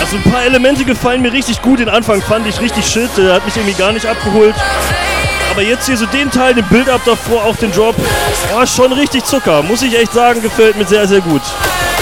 Also ein paar Elemente gefallen mir richtig gut. Den Anfang fand ich richtig shit, der hat mich irgendwie gar nicht abgeholt. Aber jetzt hier so den Teil, den Build-Up davor, auch den Drop, oh, schon richtig Zucker. Muss ich echt sagen, gefällt mir sehr, sehr gut.